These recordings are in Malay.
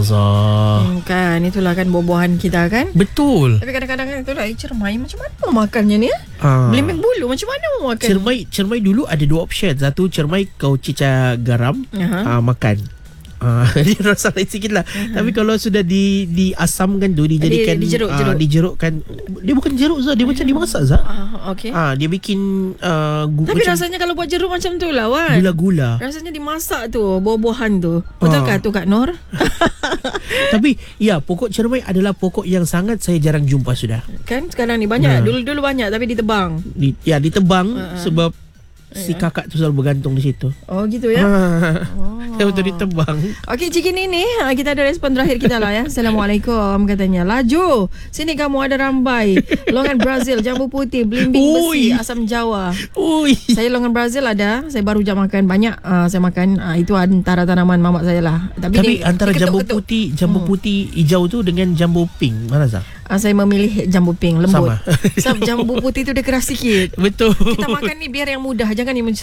Kan itulah kan buah-buahan kita kan. Betul. Tapi kadang-kadang kan itulah cermai macam mana mau makannya ni Belimbing bulu macam mana mau makan? Cermai dulu ada dua option. Satu, cermai kau cicah garam, makan. Dia rasa lain sikit lah. Tapi kalau sudah diasamkan tu, dijadikan dijerukkan. Dia bukan jeruk Zah, dia macam dimasak Zah. Okay. Dia bikin tapi rasanya kalau buat jeruk macam tu lah Wan. Gula-gula. Rasanya dimasak tu buah-buahan tu. Betulkah tu Kak Nur? Tapi ya, pokok cermai adalah pokok yang sangat saya jarang jumpa sudah. Kan sekarang ni banyak. Dulu banyak tapi ditebang. Ditebang sebab si kakak tu selalu bergantung di situ. Oh gitu ya. Betul ditebang. Okey, Cik ini kita ada respon terakhir kita lah ya. Assalamualaikum katanya. Laju. Sini kamu ada rambai. Longan Brazil, jambu putih, belimbing besi, asam Jawa. Saya longan Brazil ada. Saya baru jam makan banyak. Saya makan itu antara tanaman mamak saya lah. Tapi antara jambu putih hijau tu dengan jambu pink, mana Zah? Saya memilih jambu pink lembut. Sama. Sebab jambu putih tu dia keras sikit. Betul. Kita makan ni biar yang mudah, jangan yang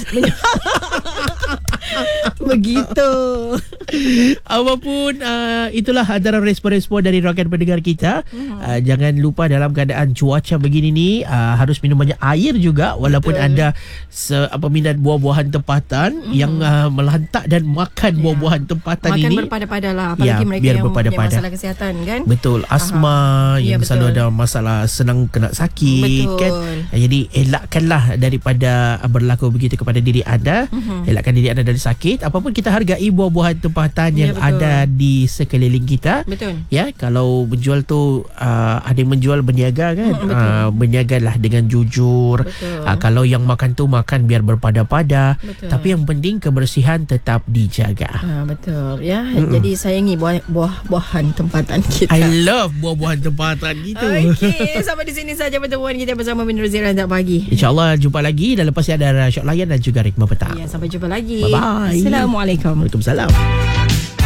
begitu. Apapun itulah antara respon-respon dari rakan pendengar kita. Jangan lupa dalam keadaan cuaca begini ni harus minum banyak air juga. Walaupun anda peminat buah-buahan tempatan yang melantak dan makan buah-buahan tempatan makan ini, berpada-pada lah. Apalagi mereka yang punya masalah kesihatan kan. Betul. Asma yang selalu ada masalah, senang kena sakit kan. Jadi elakkanlah daripada berlaku begitu kepada diri anda. Elakkan diri anda dari sakit. Apapun kita hargai buah-buahan tempatan yang ada di sekeliling kita. Betul. Ya, kalau menjual tu ada yang menjual berniaga kan. Berniagalah dengan jujur. Kalau yang makan tu makan biar berpada-pada. Tapi yang penting kebersihan tetap dijaga. Betul ya. Jadi sayangi buah-buahan tempatan kita. I love buah-buahan tempatan gitu. Okey, sampai di sini saja pertemuan kita bersama Min Razira dan pagi. InsyaAllah jumpa lagi dan lepas ada Syok Layan dan juga Rikmah Petang. Ya, sampai jumpa lagi. Bye-bye. Assalamualaikum. Waalaikumsalam.